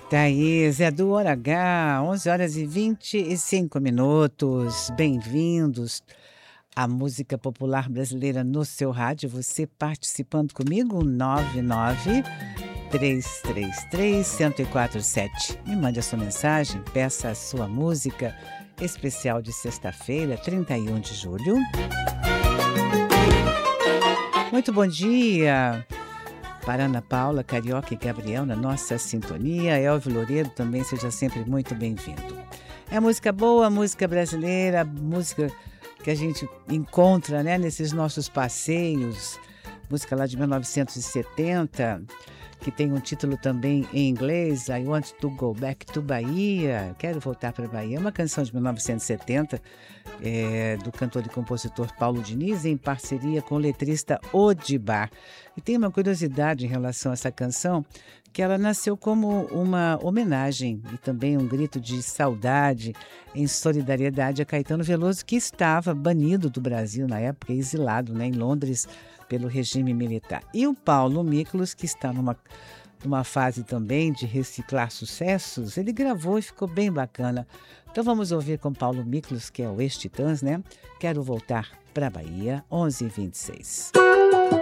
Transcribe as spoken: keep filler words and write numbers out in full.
Thaís, é do Hora H, onze horas e vinte e cinco minutos. Bem-vindos à música popular brasileira no seu rádio. Você participando comigo, nove nove três três três um zero quatro sete. Me mande a sua mensagem, peça a sua música especial de sexta-feira, trinta e um de julho. Muito bom dia para Ana Paula, Carioca e Gabriel na nossa sintonia. Elvio Loureiro também, seja sempre muito bem-vindo. É música boa, música brasileira, música que a gente encontra, né, nesses nossos passeios. Música lá de mil novecentos e setenta, que tem um título também em inglês, I Want to Go Back to Bahia, Quero Voltar para a Bahia. É uma canção de mil novecentos e setenta, é, do cantor e compositor Paulo Diniz, em parceria com o letrista Odibar. E tem uma curiosidade em relação a essa canção, que ela nasceu como uma homenagem e também um grito de saudade em solidariedade a Caetano Veloso, que estava banido do Brasil na época, exilado, né, em Londres, pelo regime militar. E o Paulo Miklos, que está numa, numa fase também de reciclar sucessos, ele gravou e ficou bem bacana. Então vamos ouvir com Paulo Miklos, que é o ex-Titãs, né? Quero Voltar para a Bahia, onze e vinte e seis.